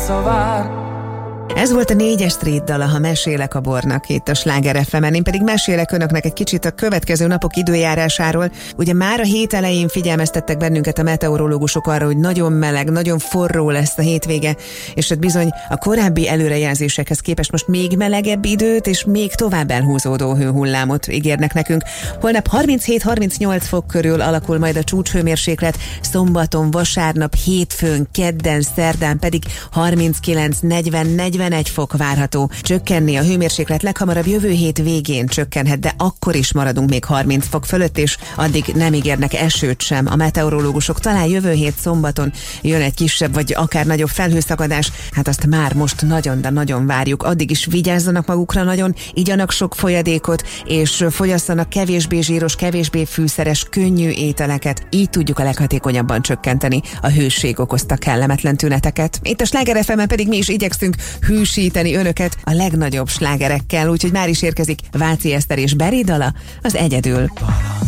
visszavár. Ez volt a 4-es Street dala, ha mesélek a bornak itt a Sláger FM-en. Én pedig mesélek önöknek egy kicsit a következő napok időjárásáról. Ugye már a hét elején figyelmeztettek bennünket a meteorológusok arra, hogy nagyon meleg, nagyon forró lesz a hétvége, és hát bizony a korábbi előrejelzésekhez képest most még melegebb időt és még tovább elhúzódó hőhullámot ígérnek nekünk. Holnap 37-38 fok körül alakul majd a csúcshőmérséklet, szombaton, vasárnap, hétfőn, kedden, szerdán pedig 39-40-41 fok várható. Csökkenni a hőmérséklet leghamarabb jövő hét végén csökkenhet, de akkor is maradunk még 30 fok fölött, és addig nem ígérnek esőt sem a meteorológusok. Talán jövő hét szombaton jön egy kisebb vagy akár nagyobb felhőszakadás, hát azt már most nagyon, de nagyon várjuk. Addig is vigyázzanak magukra nagyon, igyanak sok folyadékot, és fogyasszanak kevésbé zsíros, kevésbé fűszeres, könnyű ételeket. Így tudjuk a leghatékonyabban csökkenteni a hőség okozta kellemetlen tüneteket. Itt a Sláger FM-en pedig mi is igyekszünk hűsíteni önöket a legnagyobb slágerekkel, úgyhogy már is érkezik Váci Eszter és Beri dala, az Egyedül.